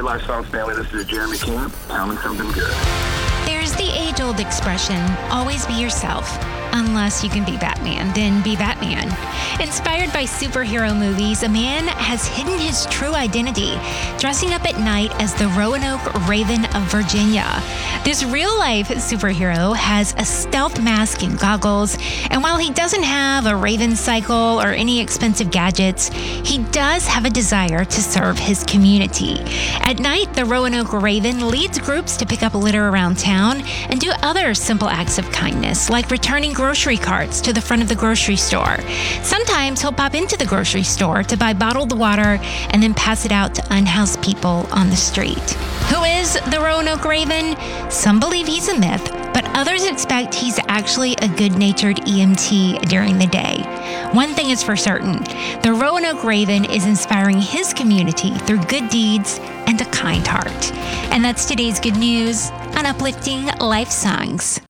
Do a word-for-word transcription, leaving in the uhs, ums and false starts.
Life Songs family. This is Jeremy King. Tell me something good. There's the age-old expression, always be yourself. Unless you can be Batman, then be Batman. Inspired by superhero movies, a man has hidden his true identity, dressing up at night as the Roanoke Raven of Virginia. This real-life superhero has a stealth mask and goggles, and while he doesn't have a Raven cycle or any expensive gadgets, he does have a desire to serve his community. At night, the Roanoke Raven leads groups to pick up litter around town and do other simple acts of kindness, like returning grocery carts to the front of the grocery store. Sometimes he'll pop into the grocery store to buy bottled water and then pass it out to unhoused people on the street. Who is the Roanoke Raven? Some believe he's a myth, but others expect he's actually a good-natured E M T during the day. One thing is for certain, the Roanoke Raven is inspiring his community through good deeds and a kind heart. And that's today's good news on Uplifting Life Songs.